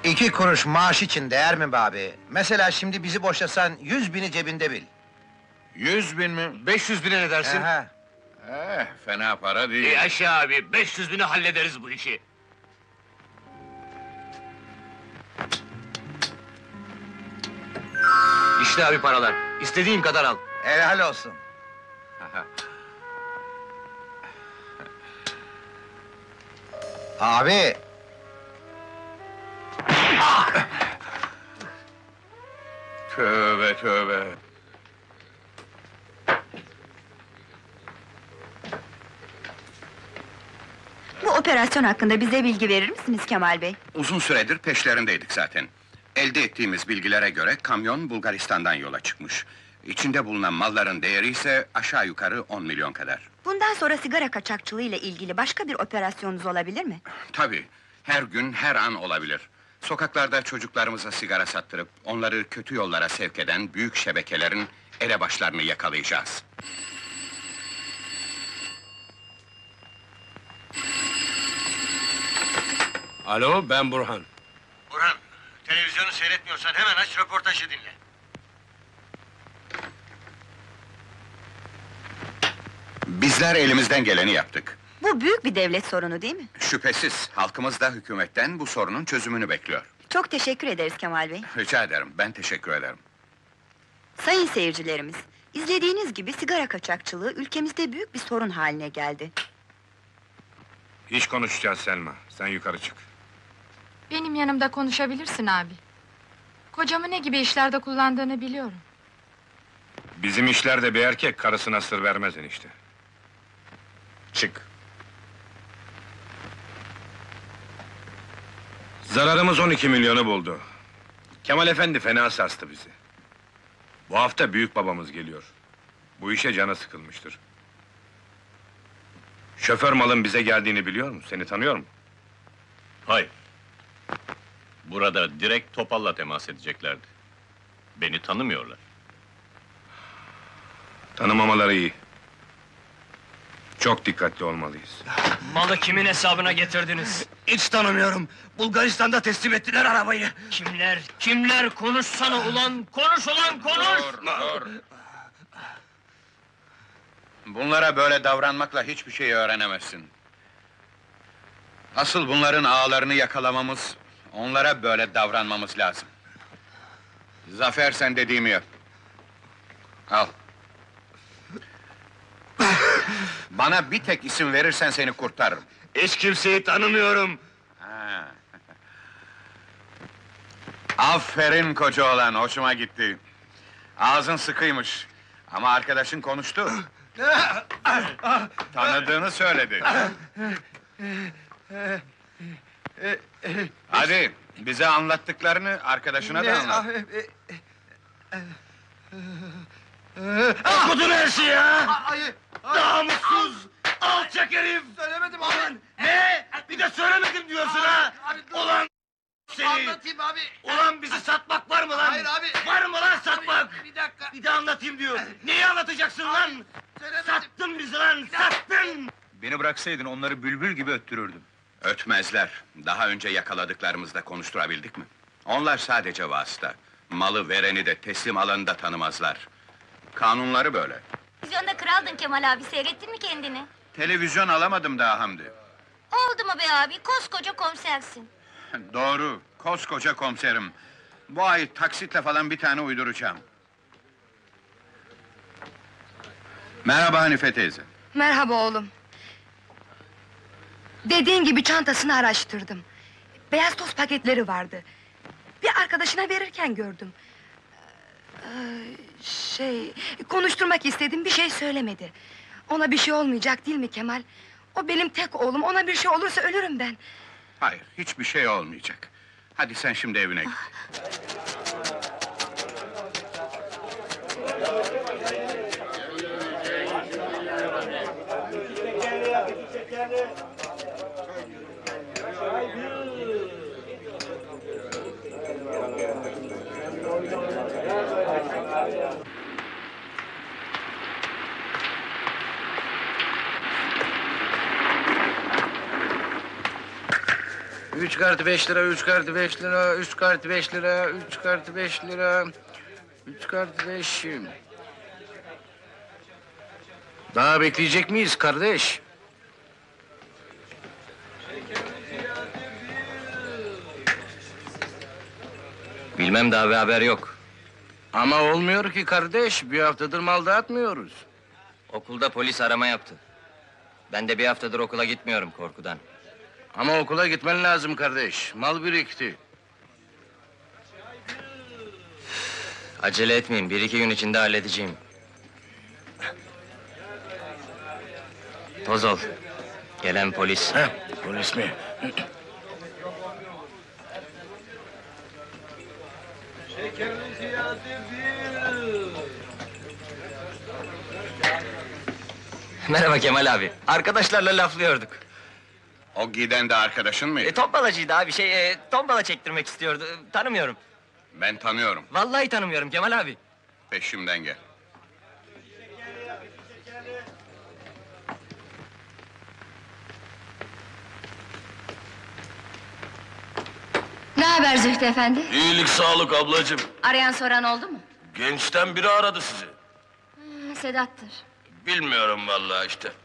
2 kuruş maaş için değer mi be abi? Mesela şimdi bizi boşasan 100.000'i cebinde bil. 100.000 mi? 500.000'e ne dersin? Aha. Fena para değil. Aşağı abi, 500.000'e hallederiz bu işi. İşte abi paralar, istediğin kadar al. Helal olsun. Abi, Tövbe tövbe. Bu operasyon hakkında bize bilgi verir misiniz Kemal Bey? Uzun süredir peşlerindeydik zaten. Elde ettiğimiz bilgilere göre kamyon Bulgaristan'dan yola çıkmış. İçinde bulunan malların değeri ise aşağı yukarı 10 milyon kadar. Bundan sonra sigara kaçakçılığı ile ilgili başka bir operasyonunuz olabilir mi? Tabii, her gün, her an olabilir. Sokaklarda çocuklarımıza sigara sattırıp, onları kötü yollara sevk eden büyük şebekelerin elebaşlarını yakalayacağız. Alo, ben Burhan. Burhan, televizyonu seyretmiyorsan hemen aç, röportajı dinle. Bizler elimizden geleni yaptık. Bu büyük bir devlet sorunu değil mi? Şüphesiz, halkımız da hükümetten bu sorunun çözümünü bekliyor. Çok teşekkür ederiz Kemal Bey. Rica ederim, ben teşekkür ederim. Sayın seyircilerimiz, izlediğiniz gibi sigara kaçakçılığı ülkemizde büyük bir sorun haline geldi. İş konuşacağız Selma, sen yukarı çık. Benim yanımda konuşabilirsin abi. Kocamı ne gibi işlerde kullandığını biliyorum. Bizim işlerde bir erkek karısına sır vermez enişte. Çık. Zararımız 12 milyonu buldu. Kemal efendi fena sarstı bizi. Bu hafta büyük babamız geliyor. Bu işe canı sıkılmıştır. Şoför malın bize geldiğini biliyor mu? Seni tanıyor mu? Hayır. Burada direkt Topal'la temas edeceklerdi. Beni tanımıyorlar. Tanımamaları iyi. Çok dikkatli olmalıyız. Malı kimin hesabına getirdiniz? Hiç tanımıyorum. Bulgaristan'da teslim ettiler arabayı. Kimler? Kimler? Konuşsana ulan! Konuş ulan, konuş! Dur. Bunlara böyle davranmakla hiçbir şey öğrenemezsin. Asıl bunların ağalarını yakalamamız, onlara böyle davranmamız lazım. Zafer, sen dediğimi yap. Al. Bana bir tek isim verirsen seni kurtarırım. Hiç kimseyi tanımıyorum. Ha. Aferin koca oğlan, hoşuma gitti. Ağzın sıkıymış. Ama arkadaşın konuştu. Tanıdığını söyledi. Hadi, bize anlattıklarını arkadaşına da anlat. Okudun her şeyi ha! Namussuz! Alçak herif! Söylemedim abi! Ne? Bir de söylemedim diyorsun ha! Ulan seni! Anlatayım abi! Ulan bizi satmak var mı lan? Hayır abi! Var mı lan satmak? Bir dakika! Bir de anlatayım diyor! Neyi anlatacaksın lan? Sattın bizi lan, sattın! Beni bıraksaydın onları bülbül gibi öttürürdüm. Ötmezler. Daha önce yakaladıklarımızda konuşturabildik mi? Onlar sadece vasıta. Malı vereni de teslim alanı da tanımazlar. Kanunları böyle. Televizyonda kraldın Kemal abi, seyrettin mi kendini? Televizyon alamadım daha Hamdi. Oldu mu be abi, koskoca komisersin. Doğru, koskoca komiserim. Bu ay taksitle falan bir tane uyduracağım. Merhaba Hanife teyze. Merhaba oğlum. Dediğin gibi çantasını araştırdım. Beyaz toz paketleri vardı. Bir arkadaşına verirken gördüm. Konuşturmak istedim, bir şey söylemedi. Ona bir şey olmayacak değil mi Kemal? O benim tek oğlum, ona bir şey olursa ölürüm ben. Hayır, hiçbir şey olmayacak. Hadi sen şimdi evine git. 3 kartı 5 lira, 3 kartı 5 lira, 3 kartı 5 lira, 3 kartı 5 lira, 3 kartı 5. Daha bekleyecek miyiz kardeş? Bilmem, daha bir haber yok. Ama olmuyor ki kardeş, bir haftadır mal dağıtmıyoruz. Okulda polis arama yaptı. Ben de bir haftadır okula gitmiyorum korkudan. Ama okula gitmen lazım kardeş, mal birikti. Acele etmeyin, 1-2 gün içinde halledeceğim. Toz ol. Gelen polis. Heh, polis mi? Merhaba Kemal abi. Arkadaşlarla laflıyorduk. O giden de arkadaşın mıydı? Tombalacıydı abi, tombala çektirmek istiyordu. Tanımıyorum. Ben tanıyorum. Vallahi tanımıyorum Kemal abi. Peşimden gel. Ne haber Zühtü efendi? İyilik sağlık ablacığım. Arayan soran oldu mu? Gençten biri aradı sizi. Sedat'tır. Bilmiyorum vallahi işte.